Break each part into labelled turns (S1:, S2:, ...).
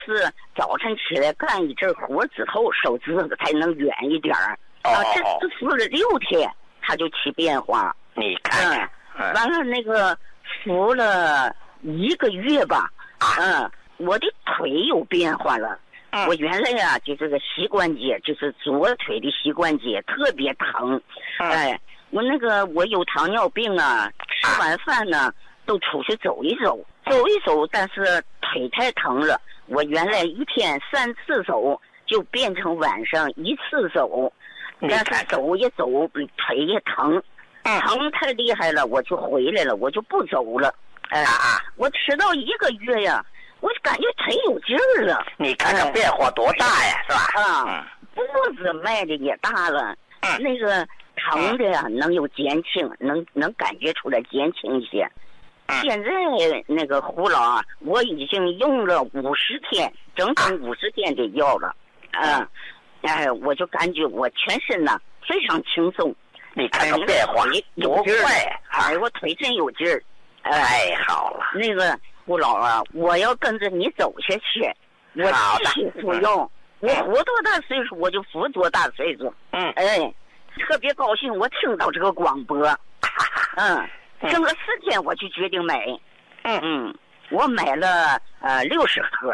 S1: 是早晨起来干一阵活之后，手指头才能圆一点儿。这服了6天，它就起变化。
S2: 你看看，
S1: 完了那个服了1个月吧，我的腿有变化了。我原来呀，就这个膝关节，就是左腿的膝关节特别疼。我有糖尿病啊，吃完饭呢都出去走一走，但是腿太疼了。我原来一天3次走，就变成晚上1次走。但是走也走，腿也疼，疼太厉害了，我就回来了，我就不走了。我吃到1个月呀，我就感觉腿有劲儿了。
S2: 你看看变化多大呀，是吧？
S1: 步子迈的也大了，那个疼的呀能有减轻，能感觉出来减轻一些。现在那个胡老啊，我已经用了50天，整整50天的药了。我就感觉我全身呢非常轻松。
S2: 你看看变化多快！
S1: 我腿真有劲儿。
S2: 太好了。
S1: 那个胡老啊，我要跟着你走下去，我继续服用。我活多大岁数，我就服多大岁数。特别高兴，我听到这个广播。剩个4天，我就决定买。我买了60盒。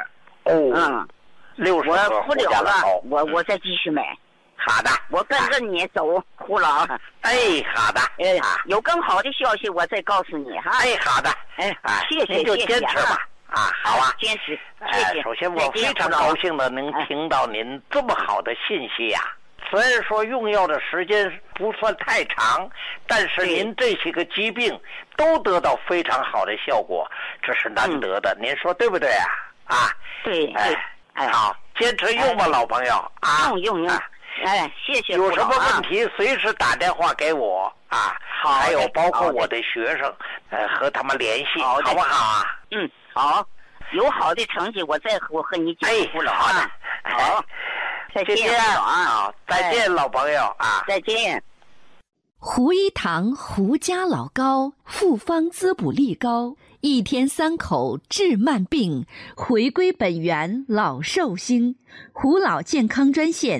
S2: 60盒，
S1: 我服了了，我再继续买。
S2: 好的，
S1: 我跟着你走，胡老。
S2: 好的。
S1: 有更好的消息我再告诉你哈。
S2: 好的。
S1: 谢谢，
S2: 您就坚持吧。好啊，
S1: 坚持。谢谢。
S2: 首先我非常高兴的能听到您这么好的信息呀。虽然说用药的时间不算太长，但是您这些个疾病都得到非常好的效果，这是难得的。您说对不对啊？
S1: 对。
S2: 好，坚持用吧，老朋友。
S1: 用。谢谢。
S2: 有什么问题随时打电话给我
S1: 好，
S2: 还有包括我的学生，和他们联系，好不好啊？
S1: 好，有好的成绩我再和你讲。胡老。
S2: 好的。
S1: 好，再见。
S2: 再见，老朋友
S1: 再见。
S3: 胡一堂胡家老高，复方滋补力高，1天3口治慢病，回归本源老寿星。胡老健康专线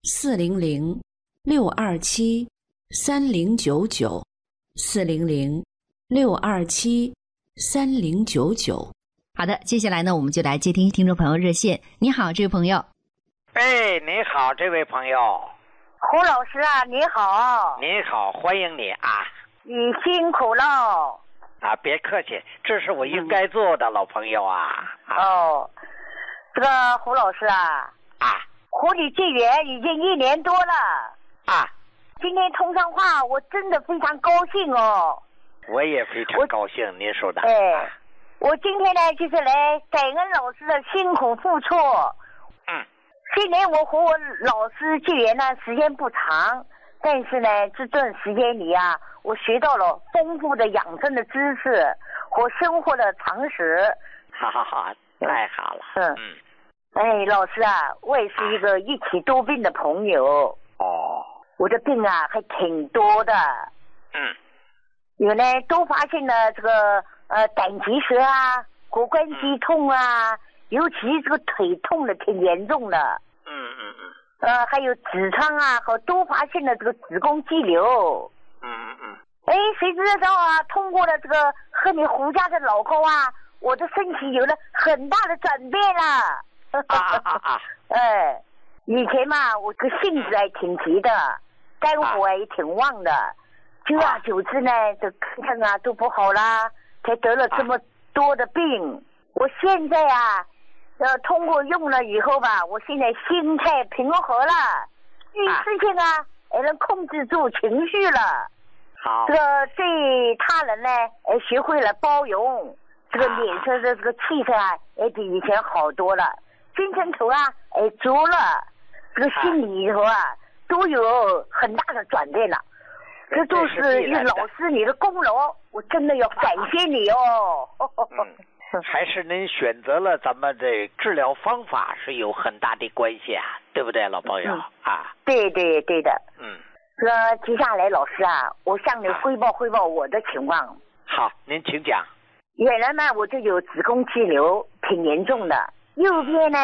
S3: 400-627-3099，400-627-3099。好的，接下来呢，我们就来接听听众朋友热线。你好，这位朋友。
S2: 你好，这位朋友。
S4: 胡老师啊，你好。
S2: 你好，欢迎你
S4: 你辛苦了。
S2: 别客气，这是我应该做的，老朋友
S4: 这个胡老师和你结缘已经1年多了。今天通上话，我真的非常高兴哦。
S2: 我也非常高兴，您说的。
S4: 我今天呢，就是来感恩老师的辛苦付出。虽然我和我老师结缘呢时间不长，但是呢这段时间里我学到了丰富的养生的知识和生活的常识。
S2: 好，太好了。
S4: 老师我也是一个一起多病的朋友。我的病还挺多的。有呢都发现了这个胆结石骨关节痛尤其这个腿痛的挺严重的。还有痔疮和都发现了这个子宫肌瘤。谁知道通过了这个和你胡家的老高我的身体有了很大的转变了。以前我这个性子还挺急的，肝火也挺旺的，久而久之呢，这看看都不好啦，才得了这么多的病。我现在通过用了以后我现在心态平和了，遇事情也能控制住情绪了。
S2: 好，
S4: 这个对他人呢，学会了包容，这个脸色的这个气色也比以前好多了，精神头足了，这个心里头都有很大的转变了。这都是老师你的功劳，我真的要感谢你哦。
S2: 还是您选择了咱们这治疗方法是有很大的关系对不对，老朋友
S4: 对的。接下来老师我向你汇报我的情况。
S2: 好，您请讲。
S4: 原来呢我就有子宫肌瘤挺严重的， 右边呢